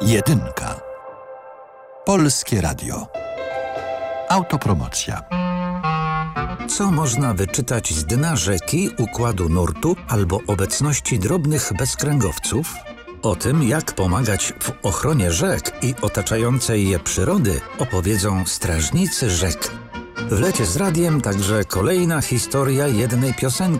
Jedynka. Polskie Radio. Autopromocja. Co można wyczytać z dna rzeki, układu nurtu albo obecności drobnych bezkręgowców? O tym, jak pomagać w ochronie rzek i otaczającej je przyrody, opowiedzą strażnicy rzek. W Lecie z Radiem także kolejna historia jednej piosenki.